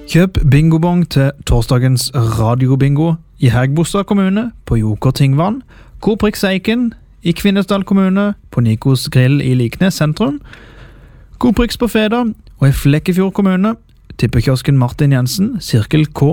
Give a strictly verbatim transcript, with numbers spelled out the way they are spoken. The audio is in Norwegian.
Kjøp bingobong til torsdagens radiobingo i Hægebostad kommune på Joker Tingvann, Coop Riksseiken i Kvinesdal kommune på Nikos Grill i Liknes sentrum, Coop Riks på Feda og i Flekkefjord kommune, tippekiosken Martin Jensen, Sirkel K